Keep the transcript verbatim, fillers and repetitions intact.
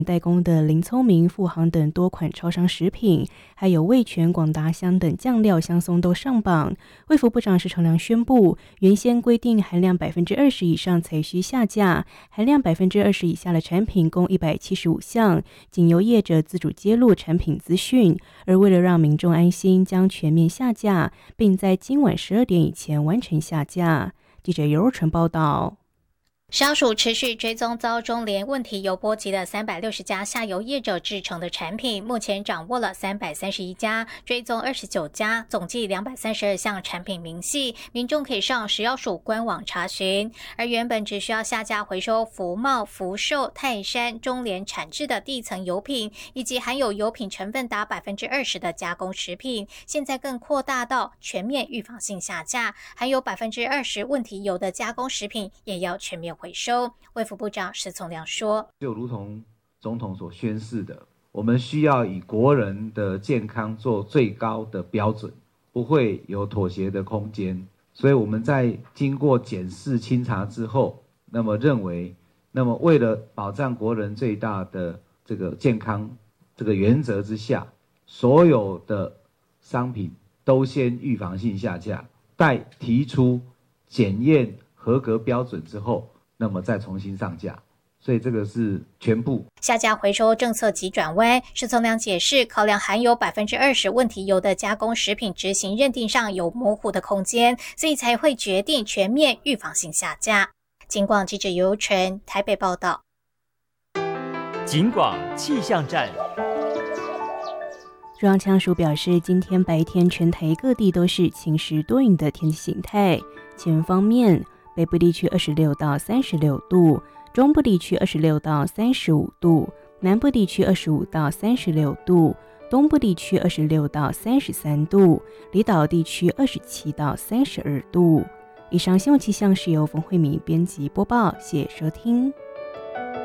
代工的林聪明、富航等多款超商食品，还有味全、广达香等酱料、香松都上榜。卫福部长石崇良宣布，原先规定含量百分之二十以上才需下架，含量百分之二十以下的产品共一百七十五项，仅由业者自主揭露产品资讯。而为了让民众安心，将全面下架，并在今晚十二点以前完成下架。记者尤若纯报道。 消署持续追踪遭中联问题油波及的三百六十家下游业者制成的产品，目前掌握了三百三十一家，追踪二十九家，总计两百三十二项产品明细，民众可以上食药署官网查询。而原本只需要下架回收福茂、福寿、泰山、中联产制的地层油品，以及含有油品成分达百分之二十的加工食品，现在更扩大到全面预防性下架，含有百分之二十问题油的加工食品也要全面回收。卫福部长石从良说， 就如同总统所宣示的，我们需要以国人的健康做最高的标准，不会有妥协的空间。所以我们在经过检视清查之后，那么认为，那么为了保障国人最大的这个健康这个原则之下，所有的商品都先预防性下架，待提出检验合格标准之后，那么再重新上架，所以这个是全部下架回收政策急转弯。石从良解释，考量含有百分之二十问题油的加工食品执行认定上有模糊的空间，所以才会决定全面预防性下架。警广记者尤纯台北报道。 警广气象站。 中央气象署表示，今天白天全台各地都是晴时多云的天气形态。气温方面，北部地区二十六到三十六度，中部地区二十六到三十五度，南部地区二十五到三十六度，东部地区二十六到三十三度，离岛地区二十七到三十二度。以上新闻气象是由冯慧敏编辑播报，谢谢收听。